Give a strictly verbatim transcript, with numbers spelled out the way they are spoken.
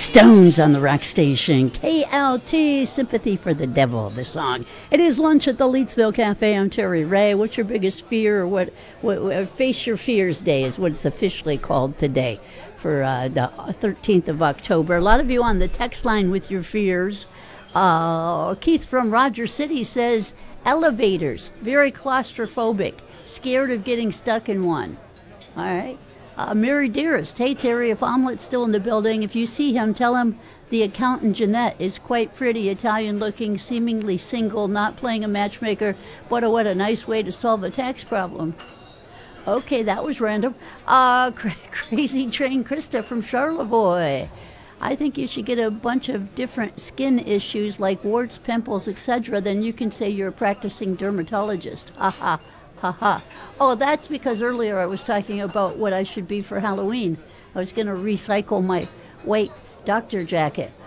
Stones on the rock station. K L T, Sympathy for the Devil, the song. It is lunch at the Leetsville Cafe. I'm Terry Ray. What's your biggest fear? Or what, what, what Face Your Fears Day is what it's officially called today for uh, the thirteenth of October. A lot of you on the text line with your fears. Uh, Keith from Roger City says elevators, very claustrophobic, scared of getting stuck in one. All right. Uh, Mary Dearest, hey Terry, if Omelet's still in the building, if you see him, tell him the accountant Jeanette is quite pretty, Italian-looking, seemingly single, not playing a matchmaker. What a, what a nice way to solve a tax problem. Okay, that was random. Uh, cra- crazy Train Krista from Charlevoix. I think you should get a bunch of different skin issues like warts, pimples, et cetera. Then you can say you're a practicing dermatologist. Ha ha. Ha ha. Oh, that's because earlier I was talking about what I should be for Halloween. I was going to recycle my white doctor jacket.